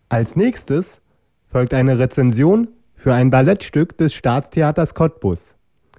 Als nächstes folgt eine Rezension für ein Ballettstück des Staatstheaters Cottbus.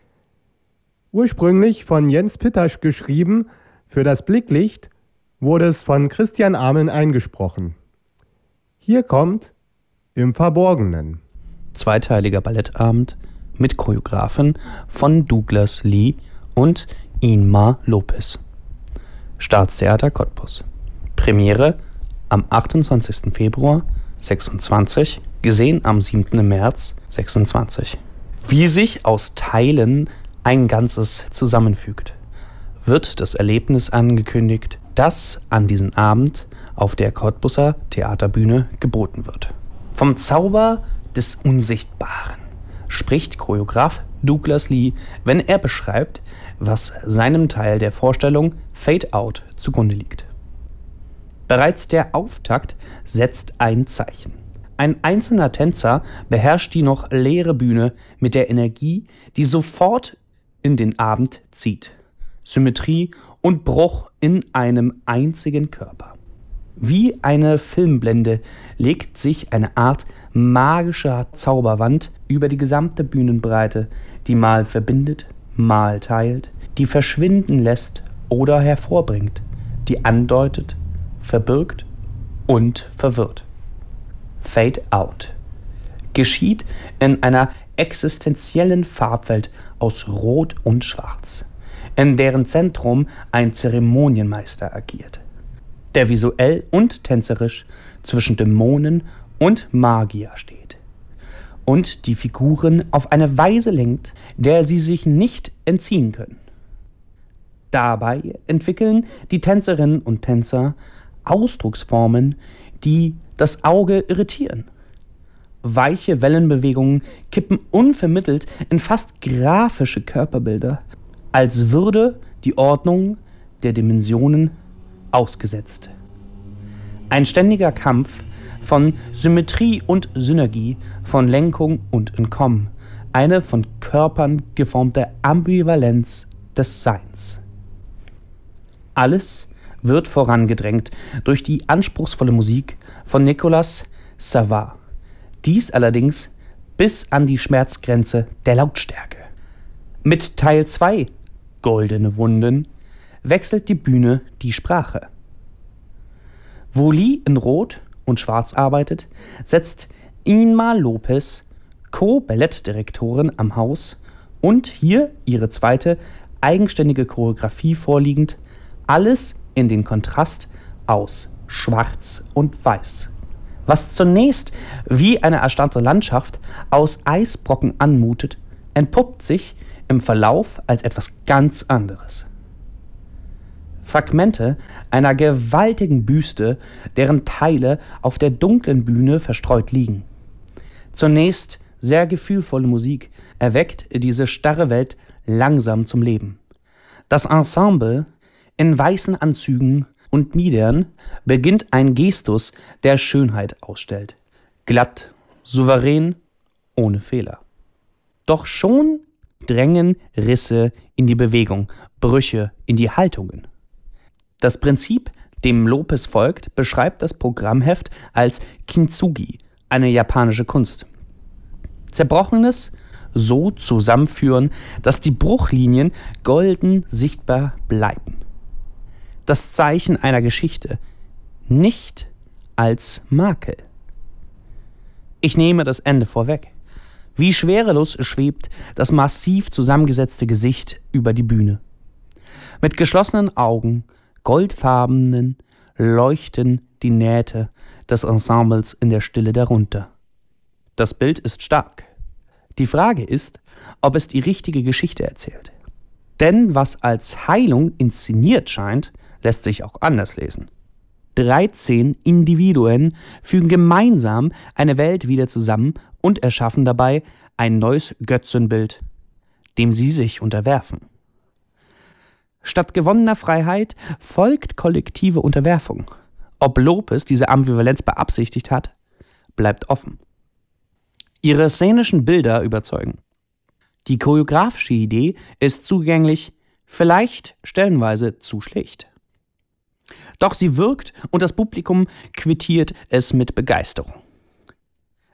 Ursprünglich von Jens Pittasch geschrieben, für das Blicklicht wurde es von Christian Ameln eingesprochen. Hier kommt Im Verborgenen. Zweiteiliger Ballettabend mit Choreografen von Douglas Lee und Inma Lopez. Staatstheater Cottbus. Premiere am 28. Februar 26, gesehen am 7. März 26. Wie sich aus Teilen ein Ganzes zusammenfügt, wird das Erlebnis angekündigt, das an diesem Abend auf der Cottbuser Theaterbühne geboten wird. Vom Zauber des Unsichtbaren spricht Choreograf Douglas Lee, wenn er beschreibt, was seinem Teil der Vorstellung Fade Out zugrunde liegt. Bereits der Auftakt setzt ein Zeichen. Ein einzelner Tänzer beherrscht die noch leere Bühne mit der Energie, die sofort in den Abend zieht. Symmetrie und Bruch in einem einzigen Körper. Wie eine Filmblende legt sich eine Art magischer Zauberwand über die gesamte Bühnenbreite, die mal verbindet, mal teilt, die verschwinden lässt oder hervorbringt, die andeutet, verbirgt und verwirrt. Fade Out geschieht in einer existenziellen Farbwelt aus Rot und Schwarz, in deren Zentrum ein Zeremonienmeister agiert, der visuell und tänzerisch zwischen Dämonen und Magier steht und die Figuren auf eine Weise lenkt, der sie sich nicht entziehen können. Dabei entwickeln die Tänzerinnen und Tänzer Ausdrucksformen, die das Auge irritieren. Weiche Wellenbewegungen kippen unvermittelt in fast grafische Körperbilder, als würde die Ordnung der Dimensionen ausgesetzt. Ein ständiger Kampf von Symmetrie und Synergie, von Lenkung und Entkommen, eine von Körpern geformte Ambivalenz des Seins. Alles wird vorangedrängt durch die anspruchsvolle Musik von Nicolas Savard. Dies allerdings bis an die Schmerzgrenze der Lautstärke. Mit Teil 2, Goldene Wunden, wechselt die Bühne die Sprache. Wo Lee in Rot und Schwarz arbeitet, setzt Inma Lopez, Co-Ballettdirektorin am Haus und hier ihre zweite eigenständige Choreografie vorliegend, alles in den Kontrast aus Schwarz und Weiß. Was zunächst wie eine erstarrte Landschaft aus Eisbrocken anmutet, entpuppt sich im Verlauf als etwas ganz anderes. Fragmente einer gewaltigen Büste, deren Teile auf der dunklen Bühne verstreut liegen. Zunächst sehr gefühlvolle Musik erweckt diese starre Welt langsam zum Leben. Das Ensemble in weißen Anzügen und Miedern beginnt ein Gestus, der Schönheit ausstellt. Glatt, souverän, ohne Fehler. Doch schon drängen Risse in die Bewegung, Brüche in die Haltungen. Das Prinzip, dem Lopez folgt, beschreibt das Programmheft als Kintsugi, eine japanische Kunst. Zerbrochenes so zusammenführen, dass die Bruchlinien golden sichtbar bleiben. Das Zeichen einer Geschichte, nicht als Makel. Ich nehme das Ende vorweg. Wie schwerelos schwebt das massiv zusammengesetzte Gesicht über die Bühne. Mit geschlossenen Augen, goldfarbenen, leuchten die Nähte des Ensembles in der Stille darunter. Das Bild ist stark. Die Frage ist, ob es die richtige Geschichte erzählt. Denn was als Heilung inszeniert scheint, lässt sich auch anders lesen. 13 Individuen fügen gemeinsam eine Welt wieder zusammen und erschaffen dabei ein neues Götzenbild, dem sie sich unterwerfen. Statt gewonnener Freiheit folgt kollektive Unterwerfung. Ob Lopez diese Ambivalenz beabsichtigt hat, bleibt offen. Ihre szenischen Bilder überzeugen. Die choreografische Idee ist zugänglich, vielleicht stellenweise zu schlicht. Doch sie wirkt und das Publikum quittiert es mit Begeisterung.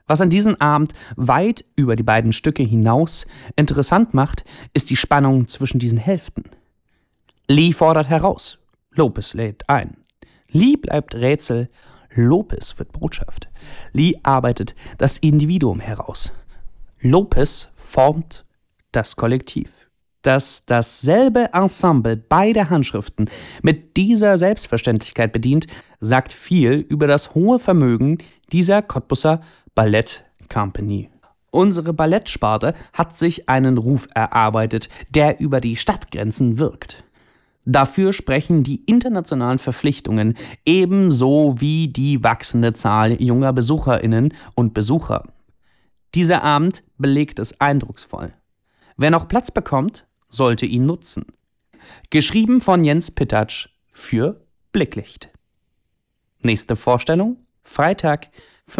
Was an diesem Abend weit über die beiden Stücke hinaus interessant macht, ist die Spannung zwischen diesen Hälften. Lee fordert heraus, Lopez lädt ein. Lee bleibt Rätsel, Lopez wird Botschaft. Lee arbeitet das Individuum heraus. Lopez formt das Kollektiv. Dass dasselbe Ensemble beide Handschriften mit dieser Selbstverständlichkeit bedient, sagt viel über das hohe Vermögen dieser Cottbuser Ballett Company. Unsere Ballettsparte hat sich einen Ruf erarbeitet, der über die Stadtgrenzen wirkt. Dafür sprechen die internationalen Verpflichtungen ebenso wie die wachsende Zahl junger Besucherinnen und Besucher. Dieser Abend belegt es eindrucksvoll. Wer noch Platz bekommt, sollte ihn nutzen. Geschrieben von Jens Pittatsch für Blicklicht. Nächste Vorstellung, Freitag,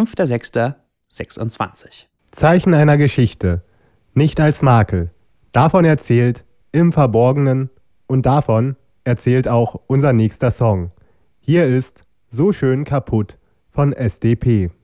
5.6.26. Zeichen einer Geschichte, nicht als Makel. Davon erzählt Im Verborgenen und davon erzählt auch unser nächster Song. Hier ist So schön kaputt von SDP.